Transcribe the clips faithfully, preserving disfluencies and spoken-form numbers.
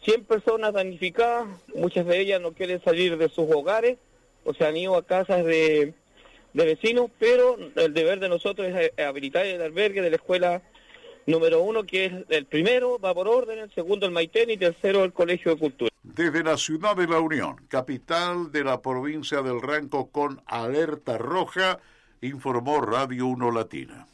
cien personas damnificadas, muchas de ellas no quieren salir de sus hogares, o se han ido a casas de, de vecinos, pero el deber de nosotros es habilitar el albergue de la escuela número uno, que es el primero, va por orden, el segundo el Maitén y tercero el Colegio de Cultura. Desde la ciudad de La Unión, capital de la provincia del Ranco con alerta roja, informó Radio uno Latina.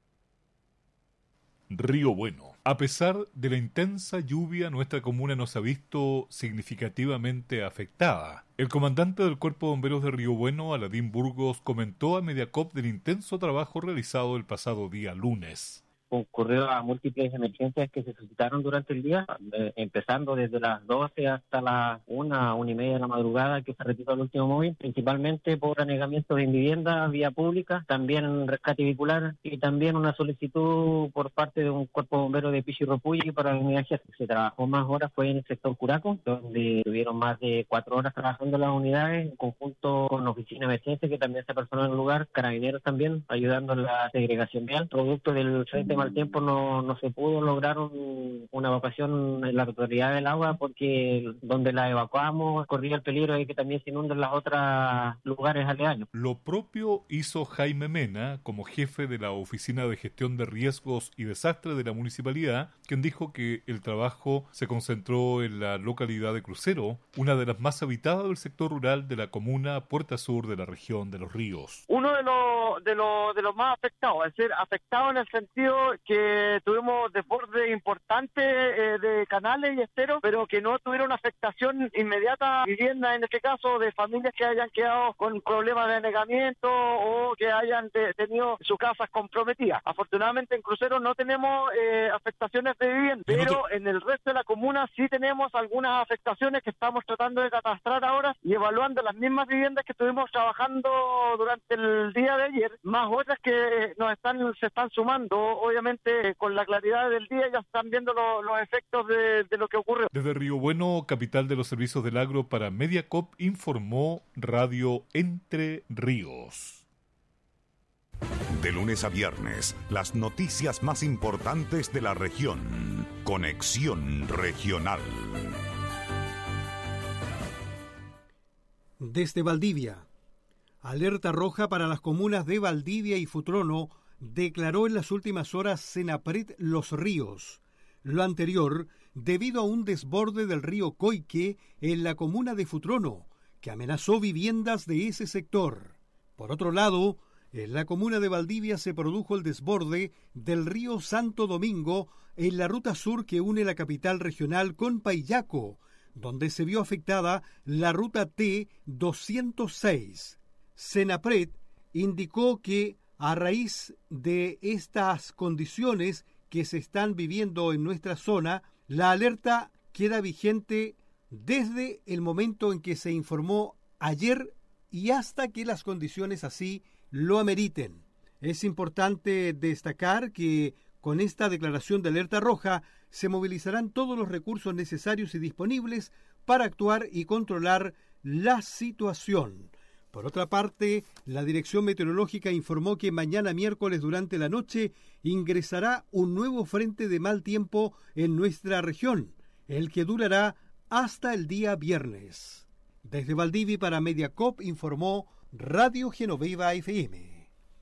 Río Bueno. A pesar de la intensa lluvia, nuestra comuna no se ha visto significativamente afectada. El comandante del Cuerpo de Bomberos de Río Bueno, Aladín Burgos, comentó a Mediacop del intenso trabajo realizado el pasado día lunes. Concurrió a múltiples emergencias que se suscitaron durante el día, eh, empezando desde las doce hasta las una, una y media de la madrugada, que se repitió el último móvil, principalmente por anegamiento de vivienda, vía pública, también rescate vehicular y también una solicitud por parte de un cuerpo bombero de Pichirropulli para la unidad G. Se trabajó más horas, fue en el sector Curaco, donde tuvieron más de cuatro horas trabajando las unidades, en conjunto con la oficina de emergencia, que también se personó en el lugar, carabineros también, ayudando en la segregación vial, producto del frente mal tiempo no, no se pudo lograr un, una evacuación en la totalidad del agua, porque donde la evacuamos corría el peligro de que también se inunden las otras lugares aledaños. Lo propio hizo Jaime Mena como jefe de la Oficina de Gestión de Riesgos y Desastres de la Municipalidad, quien dijo que el trabajo se concentró en la localidad de Crucero, una de las más habitadas del sector rural de la comuna Puerta Sur de la región de Los Ríos. Uno de los de los de los más afectados, es decir, afectado en el sentido que tuvimos desbordes importantes eh, de canales y esteros, pero que no tuvieron afectación inmediata a viviendas, en este caso, de familias que hayan quedado con problemas de anegamiento o que hayan de, tenido sus casas comprometidas. Afortunadamente en Crucero no tenemos eh, afectaciones de vivienda, pero en el resto de la comuna sí tenemos algunas afectaciones que estamos tratando de catastrar ahora y evaluando las mismas viviendas que estuvimos trabajando durante el día de ayer, más otras que nos están se están sumando. Obviamente, con la claridad del día ya están viendo lo, los efectos de, de lo que ocurrió. Desde Río Bueno, capital de los servicios del agro para Mediacop, informó Radio Entre Ríos. De lunes a viernes, las noticias más importantes de la región. Conexión Regional. Desde Valdivia. Alerta roja para las comunas de Valdivia y Futrono, declaró en las últimas horas Senapred Los Ríos. Lo anterior debido a un desborde del río Coique en la comuna de Futrono, que amenazó viviendas de ese sector. Por otro lado, en la comuna de Valdivia se produjo el desborde del río Santo Domingo en la ruta sur que une la capital regional con Payaco, donde se vio afectada la ruta T doscientos seis. Senapred indicó que a raíz de estas condiciones que se están viviendo en nuestra zona, la alerta queda vigente desde el momento en que se informó ayer y hasta que las condiciones así lo ameriten. Es importante destacar que con esta declaración de alerta roja se movilizarán todos los recursos necesarios y disponibles para actuar y controlar la situación. Por otra parte, la Dirección Meteorológica informó que mañana miércoles durante la noche ingresará un nuevo frente de mal tiempo en nuestra región, el que durará hasta el día viernes. Desde Valdivia para Mediacop informó Radio Genoveva F M.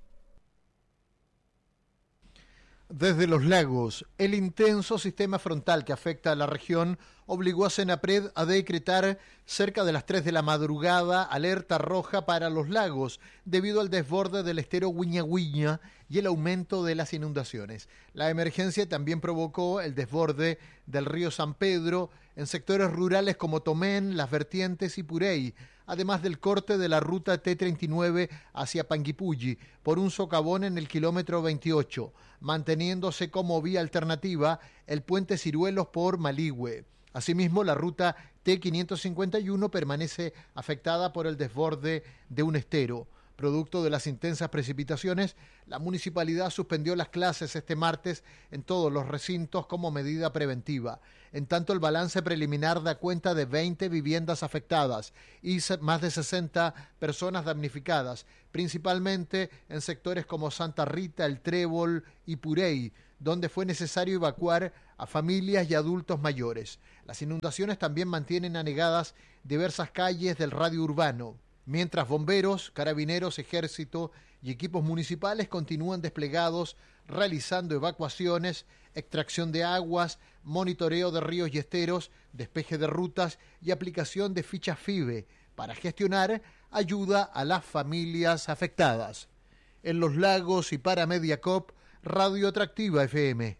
Desde Los Lagos, el intenso sistema frontal que afecta a la región obligó a Senapred a decretar cerca de las tres de la madrugada alerta roja para Los Lagos debido al desborde del estero Huiña y el aumento de las inundaciones. La emergencia también provocó el desborde del río San Pedro en sectores rurales como Tomén, Las Vertientes y Purey, además del corte de la ruta T treinta y nueve hacia Panguipulli por un socavón en el kilómetro veintiocho, manteniéndose como vía alternativa el puente Ciruelos por Maligüe. Asimismo, la ruta T quinientos cincuenta y uno permanece afectada por el desborde de un estero. Producto de las intensas precipitaciones, la municipalidad suspendió las clases este martes en todos los recintos como medida preventiva. En tanto, el balance preliminar da cuenta de veinte viviendas afectadas y más de sesenta personas damnificadas, principalmente en sectores como Santa Rita, El Trébol y Purey, donde fue necesario evacuar a familias y adultos mayores. Las inundaciones también mantienen anegadas diversas calles del radio urbano, mientras bomberos, carabineros, ejército y equipos municipales continúan desplegados realizando evacuaciones, extracción de aguas, monitoreo de ríos y esteros, despeje de rutas y aplicación de fichas F I B E para gestionar ayuda a las familias afectadas. En Los Lagos y para Mediacop, Radio Atractiva F M.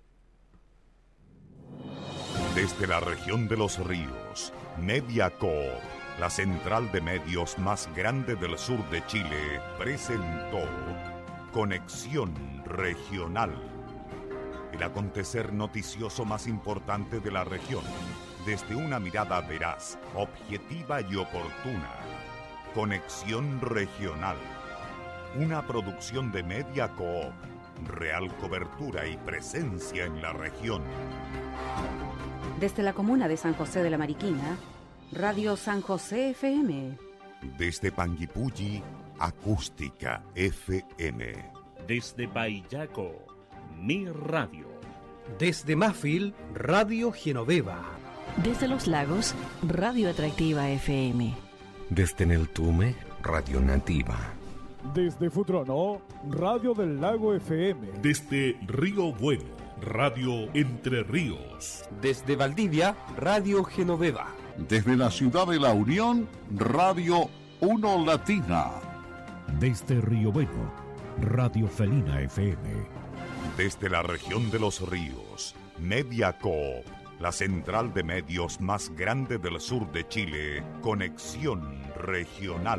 Desde la región de los ríos, Mediacop, la central de medios más grande del sur de Chile, presentó Conexión Regional. El acontecer noticioso más importante de la región, desde una mirada veraz, objetiva y oportuna. Conexión Regional. Una producción de Mediacoop. Real cobertura y presencia en la región. Desde la comuna de San José de la Mariquina, Radio San José F M. Desde Panguipulli, Acústica F M. Desde Payaco, Mi Radio. Desde Mafil, Radio Genoveva. Desde Los Lagos, Radio Atractiva F M. Desde Neltume, Radio Nativa. Desde Futrono, Radio del Lago F M. Desde Río Bueno, Radio Entre Ríos. Desde Valdivia, Radio Genoveva. Desde la ciudad de La Unión, Radio Uno Latina. Desde Río Bueno, Radio Felina F M. Desde la región de los ríos, Mediacoop, la central de medios más grande del sur de Chile, Conexión Regional.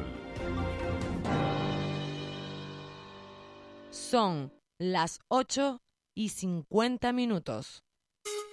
Son las ocho y cincuenta minutos.